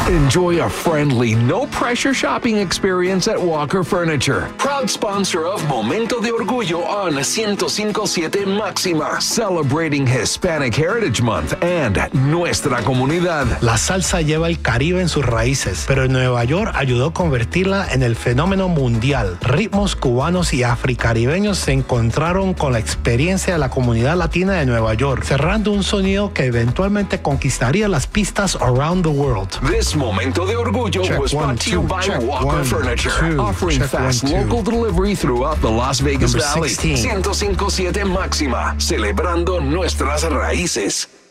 Enjoy a friendly, no-pressure shopping experience at Walker Furniture. Proud sponsor of Momento de Orgullo on 105.7 Máxima. Celebrating Hispanic Heritage Month and nuestra comunidad. La salsa lleva el Caribe en sus raíces, pero en Nueva York ayudó a convertirla en el fenómeno mundial. Ritmos cubanos y africaribeños se encontraron con la experiencia de la comunidad latina de Nueva York, cerrando un sonido que eventualmente conquistaría las pistas around the world. This Momento de Orgullo was brought to you by Walker Furniture, offering fast local delivery throughout the Las Vegas Valley. 105.7 Máxima, celebrando nuestras raíces.